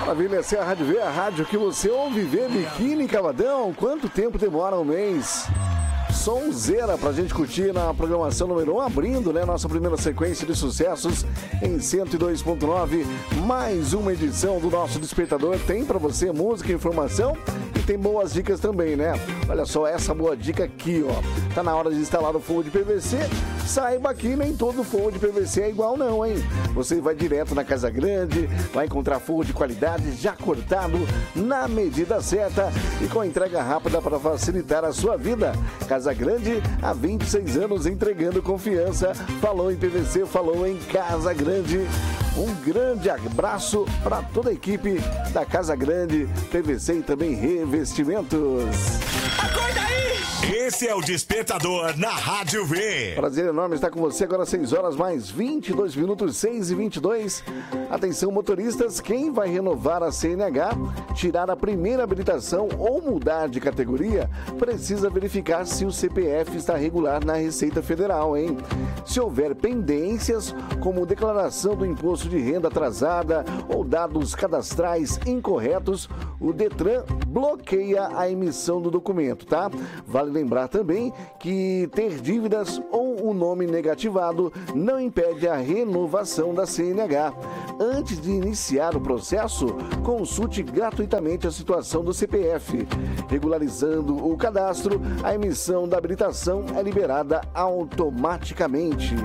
Maravilha, essa é a Rádio V, a rádio que você ouve ver. Biquíni Cavadão, quanto tempo demora? Um mês. Sonzeira pra gente curtir na programação número 1, abrindo, né, nossa primeira sequência de sucessos em 102.9, mais uma edição do nosso Despertador. Tem pra você música, informação e tem boas dicas também, né? Olha só essa boa dica aqui, ó. Tá na hora de instalar o forro de PVC. Saiba que nem todo forro de PVC é igual não, hein? Você vai direto na Casa Grande, vai encontrar forro de qualidade já cortado na medida certa e com entrega rápida para facilitar a sua vida. Casa Grande, há 26 anos entregando confiança. Falou em PVC, falou em Casa Grande. Um grande abraço para toda a equipe da Casa Grande, PVC e também revestimentos. Acorda aí! Esse é o Despertador na Rádio V. Prazer enorme estar com você agora, 6 horas mais 22 minutos, 6h22. Atenção, motoristas, quem vai renovar a CNH, tirar a primeira habilitação ou mudar de categoria, precisa verificar se o CPF está regular na Receita Federal, hein? Se houver pendências, como declaração do imposto de renda atrasada ou dados cadastrais incorretos, o Detran bloqueia a emissão do documento, tá? Vale lembrar também que ter dívidas ou o nome negativado não impede a renovação da CNH. Antes de iniciar o processo, consulte gratuitamente a situação do CPF. Regularizando o cadastro, a emissão da habilitação é liberada automaticamente.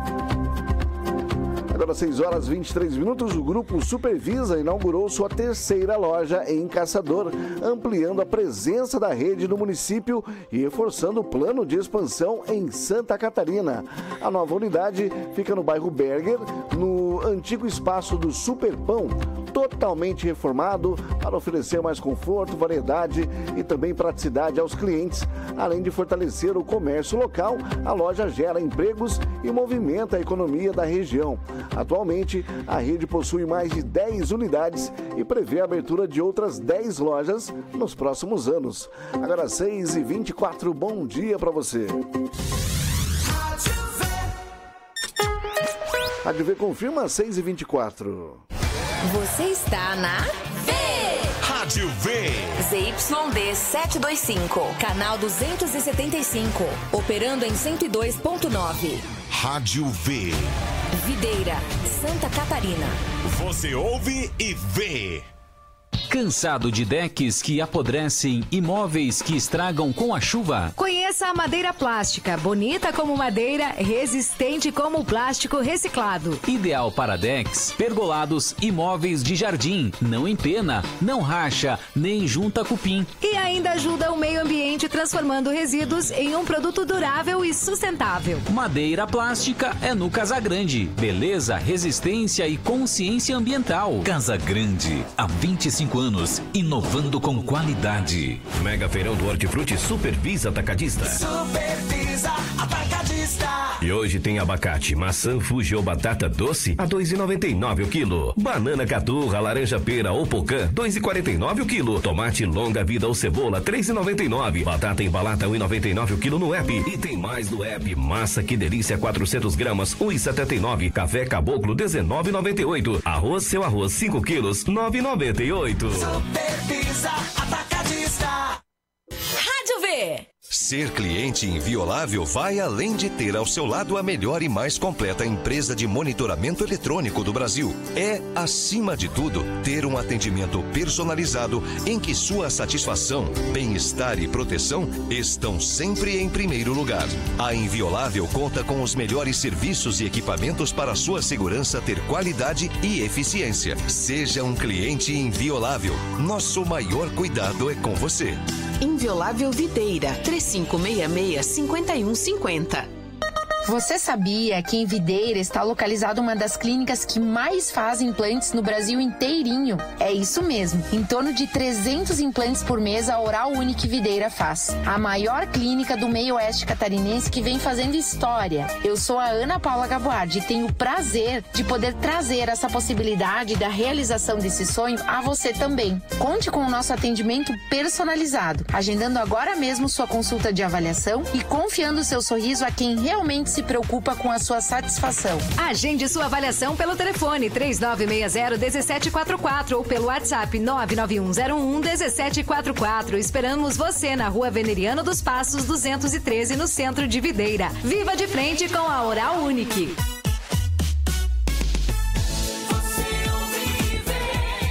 Agora 6 horas 23 minutos, o Grupo Supervisa inaugurou sua terceira loja em Caçador, ampliando a presença da rede no município e reforçando o plano de expansão em Santa Catarina. A nova unidade fica no bairro Berger, no antigo espaço do Superpão, totalmente reformado para oferecer mais conforto, variedade e também praticidade aos clientes. Além de fortalecer o comércio local, a loja gera empregos e movimenta a economia da região. Atualmente, a rede possui mais de 10 unidades e prevê a abertura de outras 10 lojas nos próximos anos. Agora 6h24, bom dia para você. Rádio V confirma 6h24. Você está na Rádio V. ZYD 725, canal 275, operando em 102.9. Rádio V. Videira, Santa Catarina. Você ouve e vê. Cansado de decks que apodrecem e móveis que estragam com a chuva? Conheça a madeira plástica, bonita como madeira, resistente como plástico reciclado. Ideal para decks, pergolados e móveis de jardim. Não empena, não racha, nem junta cupim. E ainda ajuda o meio ambiente transformando resíduos em um produto durável e sustentável. Madeira plástica é no Casa Grande. Beleza, resistência e consciência ambiental. Casa Grande, há 25 anos, inovando com qualidade. Mega Feirão do Hortifruti Supervisa Atacadista. Supervisa Atacadista. E hoje tem abacate, maçã, fuji ou batata doce a 2,99 o quilo. Banana caturra, laranja pera ou pocã, 2,49 o quilo. Tomate longa vida ou cebola, 3,99. Batata embalada, 1,99 o quilo no app. E tem mais no app. Massa que delícia, 400 gramas, 1,79. Café caboclo, 19,98. Arroz, seu arroz, 5 quilos, 9,98. Supervisa Atacadista. Rádio V. Ser cliente inviolável vai além de ter ao seu lado a melhor e mais completa empresa de monitoramento eletrônico do Brasil. É, acima de tudo, ter um atendimento personalizado em que sua satisfação, bem-estar e proteção estão sempre em primeiro lugar. A Inviolável conta com os melhores serviços e equipamentos para sua segurança ter qualidade e eficiência. Seja um cliente inviolável. Nosso maior cuidado é com você. Inviolável Videira, 3566-5150. Você sabia que em Videira está localizada uma das clínicas que mais fazem implantes no Brasil inteirinho? É isso mesmo, em torno de 300 implantes por mês a Oral Unique Videira faz. A maior clínica do meio oeste catarinense que vem fazendo história. Eu sou a Ana Paula Gaboardi e tenho o prazer de poder trazer essa possibilidade da realização desse sonho a você também. Conte com o nosso atendimento personalizado, agendando agora mesmo sua consulta de avaliação e confiando seu sorriso a quem realmente se preocupa com a sua satisfação. Agende sua avaliação pelo telefone 3960-1744 ou pelo WhatsApp 99101-1744. Esperamos você na Rua Veneriano dos Passos 213, no centro de Videira. Viva de frente com a Oral Unique.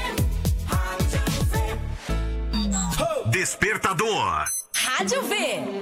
Despertador. Rádio V.